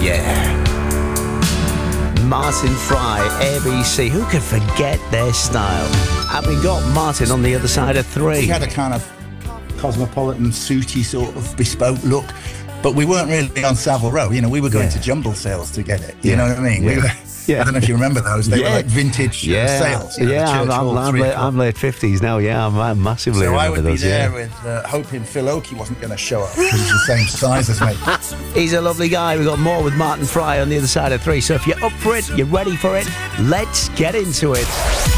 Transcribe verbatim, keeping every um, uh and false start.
Yeah. Martin Fry, A B C. Who could forget their style? And we got Martin on the other side of three. He had a kind of cosmopolitan, suity sort of bespoke look, but we weren't really on Savile Row. You know, we were going Yeah. to jumble sales to get it. You Yeah. know what I mean? Yeah. We were, Yeah. I don't know if you remember those. They Yeah. were like vintage yeah. uh, sales. You know, yeah, the I'm, Church I'm, Hall, I'm, three late, o'clock. I'm late fifties now. Yeah, I'm, I massively So I remember would be those. there yeah. with uh, hoping Phil Oakey wasn't going to show up because he's the same size as me. He's a lovely guy. We've got more with Martin Fry on the other side of three. So if you're up for it, you're ready for it, let's get into it.